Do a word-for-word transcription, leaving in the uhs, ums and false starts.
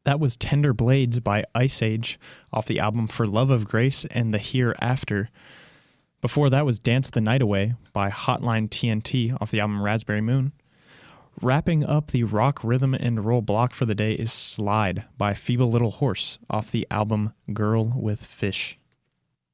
That was Tender Blades by Ice Age off the album For Love of Grace and The Hereafter. Before that was Dance the Night Away by Hotline T N T off the album Raspberry Moon. Wrapping up the rock rhythm and roll block for the day is Slide by Feeble Little Horse off the album Girl with Fish.